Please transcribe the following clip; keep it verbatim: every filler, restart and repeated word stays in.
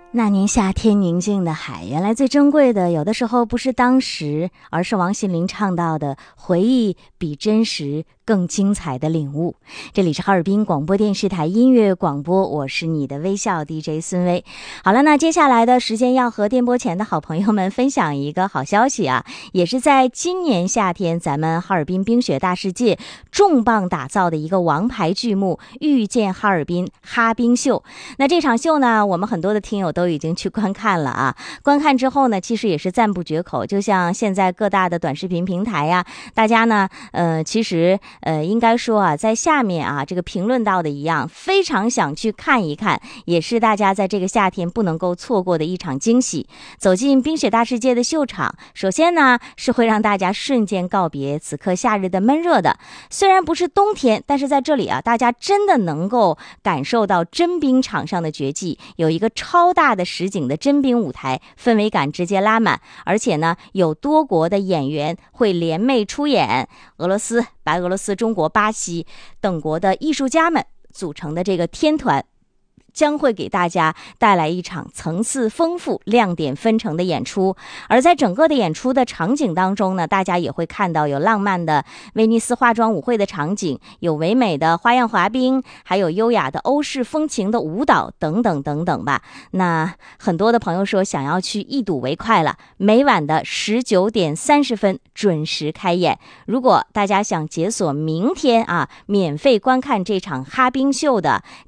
那年夏天宁静的海，原来最珍贵的有的时候不是当时，而是王心凌唱到的回忆比真实更精彩的领悟。这里是哈尔滨广播电视台音乐广播，我是你的微笑 D J 孙薇。好了，那接下来的时间要和电波前的好朋友们分享一个好消息啊，也是在今年夏天咱们哈尔滨冰雪大世界重磅打造的一个王牌剧目《遇见哈尔滨哈冰秀》。那这场秀呢，我们很多的听友都已经去观看了啊，观看之后呢，其实也是赞不绝口。就像现在各大的短视频平台呀、啊，大家呢，呃，其实呃，应该说啊，在下面啊，这个评论到的一样，非常想去看一看，也是大家在这个夏天不能够错过的一场惊喜。走进冰雪大世界的秀场，首先呢，是会让大家瞬间告别此刻夏日的闷热的。虽然不是冬天，但是在这里啊，大家真的能够感受到真冰场上的绝技，有一个超大的实景的真冰舞台，氛围感直接拉满，而且呢，有多国的演员会联袂出演，俄罗斯、白俄罗斯、中国、巴西等国的艺术家们组成的这个天团，将会给大家带来一场层次丰富、亮点纷呈的演出。而在整个的演出的场景当中呢，大家也会看到有浪漫的威尼斯化妆舞会的场景，有唯美的花样滑冰，还有优雅的欧式风情的舞蹈等等等等吧。那很多的朋友说想要去一睹为快了，每晚的十九点三十分准时开演。如果大家想解锁明天啊免费观看这场哈冰秀的